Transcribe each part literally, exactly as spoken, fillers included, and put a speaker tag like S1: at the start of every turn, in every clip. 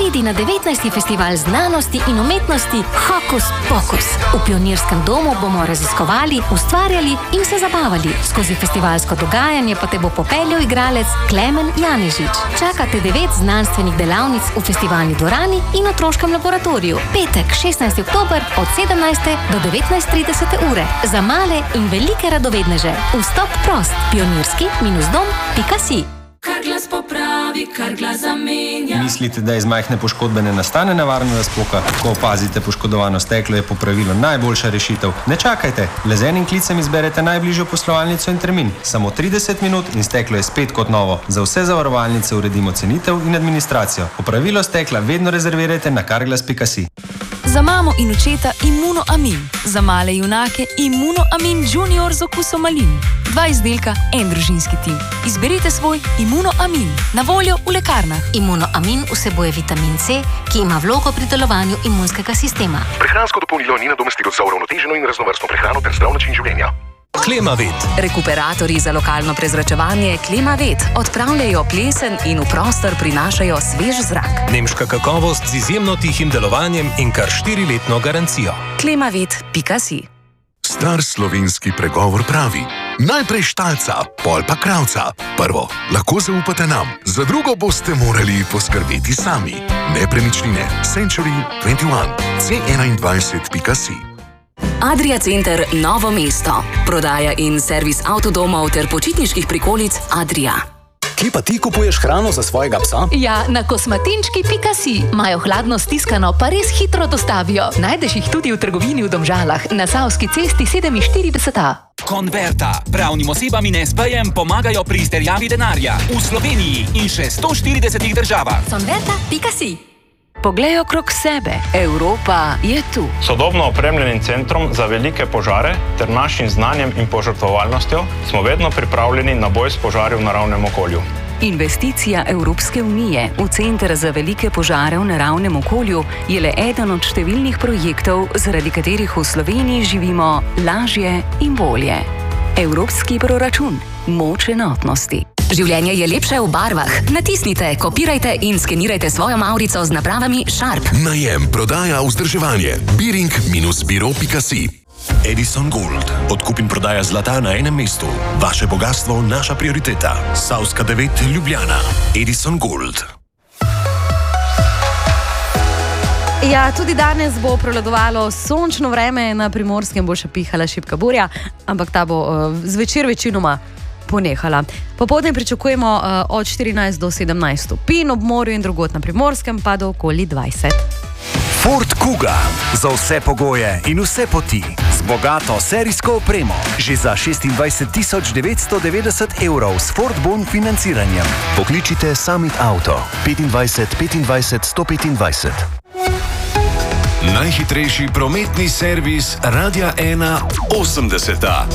S1: Pridi na devetnajsti festival znanosti in umetnosti Hokus Pokus. V Pionirskem domu bomo raziskovali, ustvarjali in se zabavali. Skozi festivalsko dogajanje pa te bo popeljal igralec Klemen Janežič. Čakate devet znanstvenih delavnic v festivalni dvorani in otroškem laboratoriju. Petek, šestnajsti oktober od sedemnajste do devetnajst trideset ure. Za male in velike radovedneže. Vstop prost. pionirski dom pika si.
S2: Kar glas popravi, kar glas zamenja.
S3: Mislite, da iz majhne poškodbe ne nastane nevarna razpoka? Ko opazite poškodovano steklo, je popravilo najboljša rešitev. Ne čakajte, le z enim klicem izberete najbližjo poslovalnico in termin. Samo trideset minut in steklo je spet kot novo. Za vse zavarovalnice uredimo cenitev in administracijo. Popravilo stekla vedno rezervirajte na karglas pika si.
S4: Za mamo in očeta Immunoamin. Za male junake Immunoamin Junior z okusom malin. Dva izdelka, en družinski tim. Izberite svoj Immunoamin. Na voljo v lekarnah.
S1: Immunoamin vsebuje vitamin C, ki ima vlogo pri delovanju imunskega sistema.
S5: Prehransko dopolnilo ni nadomestilo za uravnoteženo in raznovrstno prehrano ter zdrav način življenja.
S6: Klimavet.
S4: Rekuperatorji za lokalno prezračevanje Klimavet odpravljajo plesen in v prostor prinašajo svež zrak.
S6: Nemška kakovost z izjemno tihim delovanjem in kar štiriletno garancijo.
S4: klimavet pika si.
S7: Star slovenski pregovor pravi: najprej štalca, pol pa kravca. Prvo, lahko zaupate nam, za drugo boste morali poskrbeti sami. Nepremičnine Century dvajset ena, c enaindvajset pika si.
S4: Adria Center Novo mesto. Prodaja in servis avtodomov ter počitniških prikolic Adria.
S8: Kje pa ti kupuješ hrano za svojega psa?
S9: Ja, na kosmatinčki pika si. Imajo hladno stiskano, pa res hitro dostavijo. Najdeš jih tudi v trgovini v Domžalah, na Savski cesti sedeminštirideset A.
S10: Konverta. Pravnim osebam in es pejem pomagajo pri izterjavi denarja. V Sloveniji in še sto štiridesetih državah.
S1: Konverta pika si.
S4: Poglej okrog sebe. Evropa je tu.
S11: Sodobno opremljenim centrom za velike požare ter našim znanjem in požrtvovalnostjo smo vedno pripravljeni na boj s požari v naravnem okolju.
S4: Investicija Evropske unije v Center za velike požare v naravnem okolju je le eden od številnih projektov, zaradi katerih v Sloveniji živimo lažje in bolje. Evropski proračun. Moč enotnosti. Življenje je lepše v barvah. Natisnite, kopirajte in skenirajte svojo mavrico z napravami Sharp.
S7: Najem, prodaja, vzdrževanje. biring biro pika si.
S12: Edison Gold. Odkup in prodaja zlata na enem mestu. Vaše bogastvo, naša prioriteta. Savska devet, Ljubljana. Edison Gold.
S13: Ja, tudi danes bo prevladovalo sončno vreme, na Primorskem bo še pihala šibka burja, ampak ta bo uh, zvečer večinoma ponehala. Popoldne pričakujemo uh, od štirinajst do sedemnajst stopinj, ob morju in drugod na Primorskem pa do okoli dvajset.
S14: Ford Kuga. Za vse pogoje in vse poti. Z bogato serijsko opremo. Že za šestindvajset tisoč devetsto devetdeset evrov s Ford Bon financiranjem.
S12: Pokličite Summit Auto. petindvajset petindvajset sto petindvajset.
S15: Najhitrejši prometni servis Radia ena osemdeseta.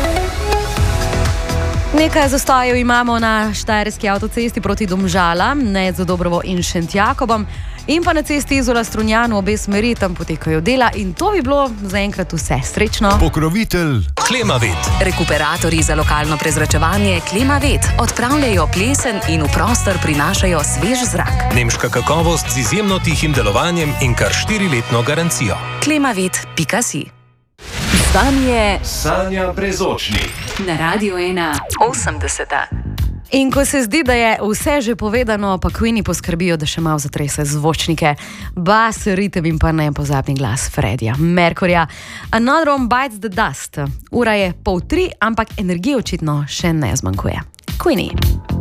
S13: Nekaj zastojev imamo na Štajerski avtocesti proti Domžalam, Nedzu Dobrovo in Šentjakobom, in pa na cesti Izola Strunjan v obe smeri, tam potekajo dela in to bi bilo zaenkrat vse. Srečno.
S12: Pokrovitelj
S6: Klimavet.
S4: Rekuperatorji za lokalno prezračevanje Klimavet odpravljajo plesen in v prostor prinašajo svež zrak.
S6: Nemška kakovost z izjemno tihim delovanjem in kar štiriletno garancijo.
S4: klimavet pika si. Z vami je
S15: Sanja Brezočnik.
S4: Na Radiu ena osemdeseta.
S13: In ko se zdi, da je vse že povedano, pa Queeni poskrbijo, da še malo zatrese zvočnike. Bas, ritem in pa nepozabni glas Freddija Mercuryja. Another One Bites the Dust. Ura je pol tri, ampak energije očitno še ne zmanjkuje. Queeni.